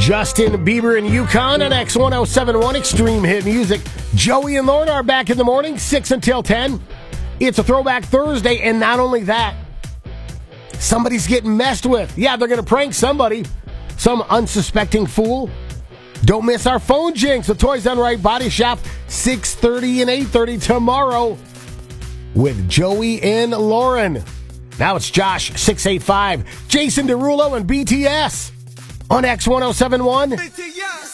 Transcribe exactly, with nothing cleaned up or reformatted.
Justin Bieber and Yukon on X ten seventy-one Extreme Hit Music. Joey and Lauren are back in the morning, six until ten. It's a Throwback Thursday, and not only that, somebody's getting messed with. Yeah, they're going to prank somebody, some unsuspecting fool. Don't miss our phone jinx with Toys Done Right Body Shop, six thirty and eight thirty tomorrow with Joey and Lauren. Now it's Josh, six eight five, Jason Derulo, and B T S on X ten seventy-one. B T S.